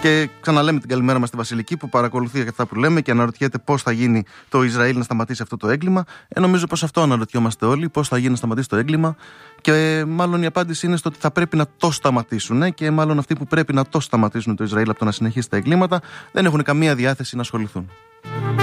Και ξαναλέμε την καλημέρα μας στη Βασιλική που παρακολουθεί αυτά που λέμε και αναρωτιέται πώς θα γίνει το Ισραήλ να σταματήσει αυτό το έγκλημα. Νομίζω πως αυτό αναρωτιόμαστε όλοι, πώς θα γίνει να σταματήσει το έγκλημα. Και μάλλον η απάντηση είναι στο ότι θα πρέπει να το σταματήσουν. Και μάλλον αυτοί που πρέπει να το σταματήσουν το Ισραήλ από το να συνεχίσει τα εγκλήματα δεν έχουν καμία διάθεση να ασχοληθούν.